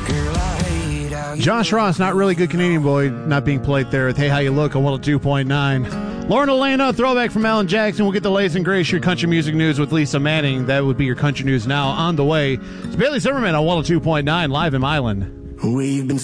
Josh Ross, Not Really Good Canadian Boy, not being played there with Hey How You Look on 102.9. Lauren Elena, throwback from Alan Jackson. We'll get the latest and greatest your country music news with Lisa Manning. That would be your country news now on the way. It's Bailey Zimmerman on 102.9 live in Milan. We've been